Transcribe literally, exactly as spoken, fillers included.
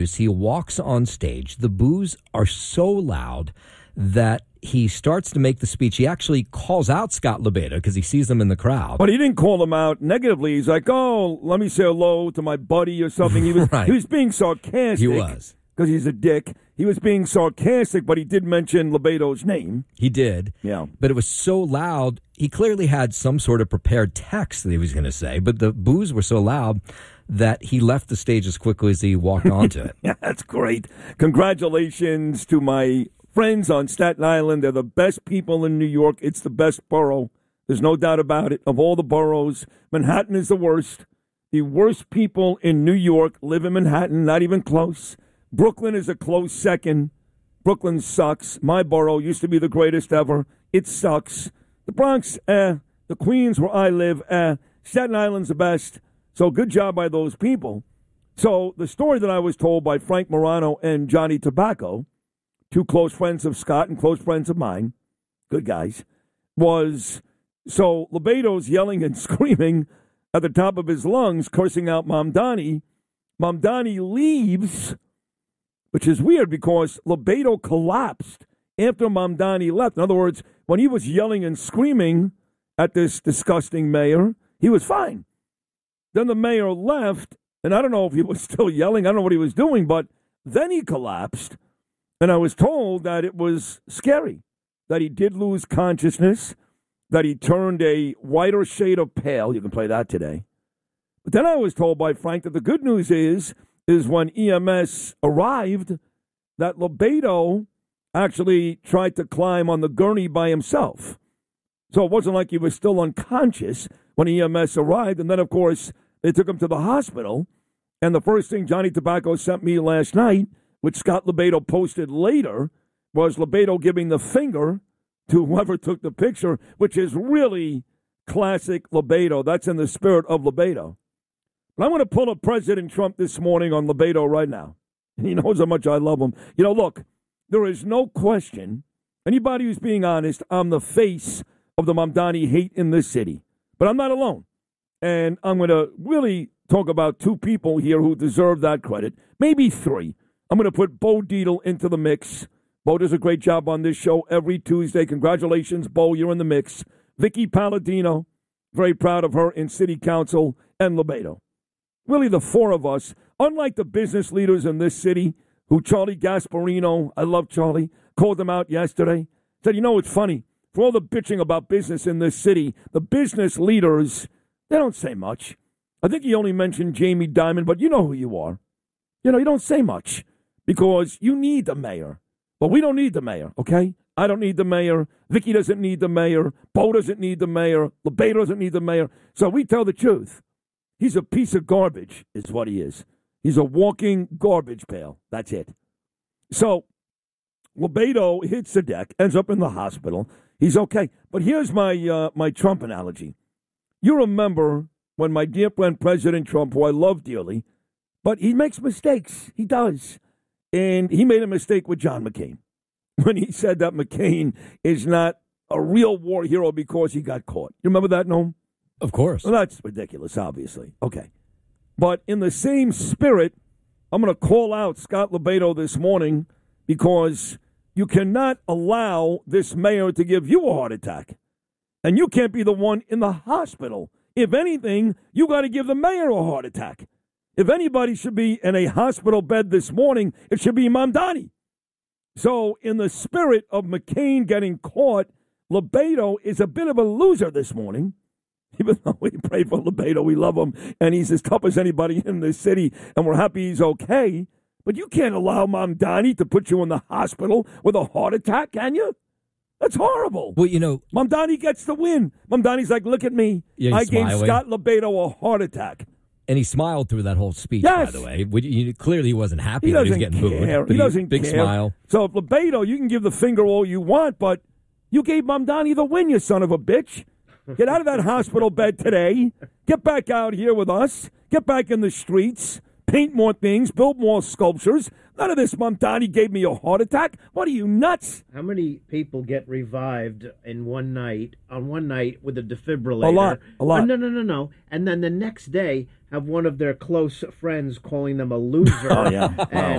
He walks on stage. The boos are so loud that he starts to make the speech. He actually calls out Scott LoBaido because he sees him in the crowd. But he didn't call him out negatively. He's like, oh, let me say hello to my buddy or something. He was, right. he was being sarcastic. He was. Because he's a dick. He was being sarcastic, but he did mention LoBaido's name. He did. Yeah. But it was so loud, he clearly had some sort of prepared text that he was going to say, but the boos were so loud that he left the stage as quickly as he walked onto it. Yeah, that's great. Congratulations to my friends on Staten Island. They're the best people in New York. It's the best borough. There's no doubt about it. Of all the boroughs, Manhattan is the worst. The worst people in New York live in Manhattan, not even close. Brooklyn is a close second. Brooklyn sucks. My borough used to be the greatest ever. It sucks. The Bronx, eh. The Queens, where I live, eh. Staten Island's the best. So good job by those people. So the story that I was told by Frank Morano and Johnny Tobacco, two close friends of Scott and close friends of mine, good guys, was so LoBaido's yelling and screaming at the top of his lungs, cursing out Mamdani. Mamdani leaves, which is weird because LoBaido collapsed after Mamdani left. In other words, when he was yelling and screaming at this disgusting mayor, he was fine. Then the mayor left, and I don't know if he was still yelling. I don't know what he was doing, but then he collapsed. And I was told that it was scary, that he did lose consciousness, that he turned a whiter shade of pale. You can play that today. But then I was told by Frank that the good news is, is when E M S arrived, that LoBaido actually tried to climb on the gurney by himself. So it wasn't like he was still unconscious when E M S arrived. And then, of course, they took him to the hospital. And the first thing Johnny Tobacco sent me last night, which Scott LoBaido posted later, was LoBaido giving the finger to whoever took the picture, which is really classic LoBaido. That's in the spirit of LoBaido. But I'm going to pull up President Trump this morning on LoBaido right now. And he knows how much I love him. You know, look, there is no question, anybody who's being honest, I'm the face of the Mamdani hate in this city. But I'm not alone. And I'm going to really talk about two people here who deserve that credit, maybe three. I'm going to put Bo Dietl into the mix. Bo does a great job on this show every Tuesday. Congratulations, Bo, you're in the mix. Vicky Palladino, very proud of her in City Council, and LoBaido. Really the four of us, unlike the business leaders in this city, who Charlie Gasparino, I love Charlie, called them out yesterday, said, you know, it's funny. For all the bitching about business in this city, the business leaders, they don't say much. I think he only mentioned Jamie Dimon, but you know who you are. You know, you don't say much because you need the mayor. But we don't need the mayor, okay? I don't need the mayor. Vicky doesn't need the mayor. Bo doesn't need the mayor. LoBaido doesn't need the mayor. So we tell the truth. He's a piece of garbage is what he is. He's a walking garbage pail. That's it. So LoBaido hits the deck, ends up in the hospital. He's okay. But here's my uh, my Trump analogy. You remember when my dear friend President Trump, who I love dearly, but he makes mistakes. He does. And he made a mistake with John McCain when he said that McCain is not a real war hero because he got caught. You remember that, Noam? Of course. Well, that's ridiculous, obviously. Okay. But in the same spirit, I'm going to call out Scott LoBaido this morning because you cannot allow this mayor to give you a heart attack. And you can't be the one in the hospital. If anything, you got to give the mayor a heart attack. If anybody should be in a hospital bed this morning, it should be Mamdani. So in the spirit of McCain getting caught, LoBaido is a bit of a loser this morning. Even though we pray for LoBaido, we love him, and he's as tough as anybody in this city, and we're happy he's okay. But you can't allow Mamdani to put you in the hospital with a heart attack, can you? That's horrible. Well, you know, Mamdani gets the win. Mamdani's like, look at me. Yeah, I smiling. gave Scott LoBaido a heart attack. And he smiled through that whole speech, yes. by the way. Which, you, clearly he wasn't happy he that doesn't he was getting care. booed. He doesn't big care. smile. So, if LoBaido, you can give the finger all you want, but you gave Mamdani the win, you son of a bitch. Get out of that hospital bed today. Get back out here with us. Get back in the streets. Paint more things. Build more sculptures. None of this Mamdani gave me a heart attack. What are you, nuts? How many people get revived in one night, on one night with a defibrillator? A lot. A lot. Oh, no, no, no, no. And then the next day have one of their close friends calling them a loser. Oh, yeah. And